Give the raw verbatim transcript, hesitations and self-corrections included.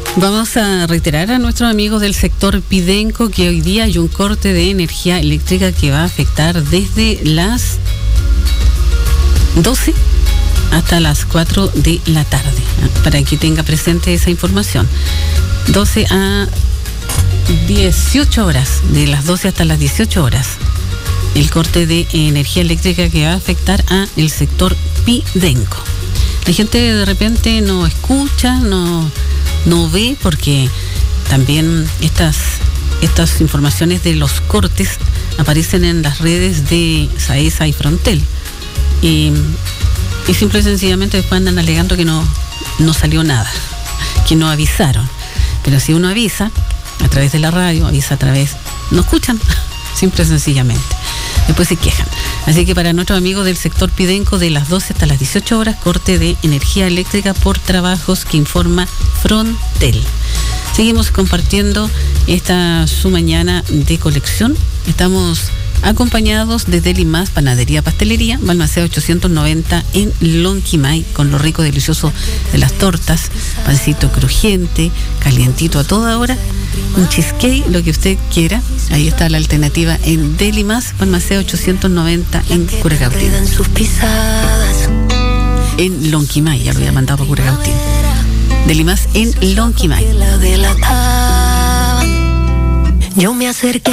Vamos a reiterar a nuestros amigos del sector Pidenco que hoy día hay un corte de energía eléctrica que va a afectar desde las doce hasta las cuatro de la tarde, para que tenga presente esa información. doce a dieciocho horas, de las doce hasta las dieciocho horas, el corte de energía eléctrica que va a afectar a el sector Pidenco. La gente de repente no escucha, no, no ve, porque también estas, estas informaciones de los cortes aparecen en las redes de SAESA y Frontel. Y, y simple y sencillamente después andan alegando que no, no salió nada, que no avisaron. Pero si uno avisa a través de la radio, avisa a través, no escuchan, simple y sencillamente. Después se quejan. Así que para nuestros amigos del sector Pidenco, de las doce hasta las dieciocho horas, corte de energía eléctrica por trabajos que informa Frontel. Seguimos compartiendo esta su mañana de colección. Estamos acompañados de Delimas, Panadería Pastelería, Balmaceda ochocientos noventa en Lonquimay, con lo rico y delicioso de las tortas, pancito crujiente, calientito a toda hora, un cheesecake, lo que usted quiera. Ahí está la alternativa en Delimas, Balmaceda ochocientos noventa en Curacautín. En Lonquimay, ya lo había mandado para Curacautín. Delimas en Lonquimay. Yo me acerqué.